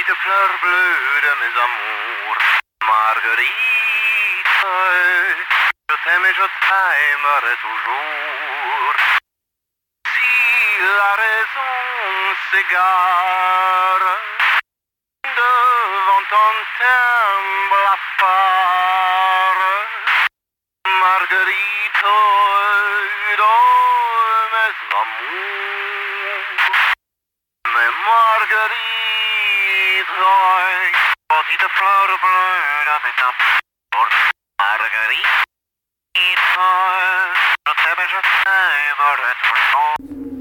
Petite fleur bleue de mes amours, Marguerite, je t'aime et je t'aimerai toujours. Si la raison s'égare devant ton timbre blafard, Marguerite, dans mes amours, mais Marguerite, petite fleur bleue de mes amours, Marguerite, je t'aime et je t'aimerai toujours.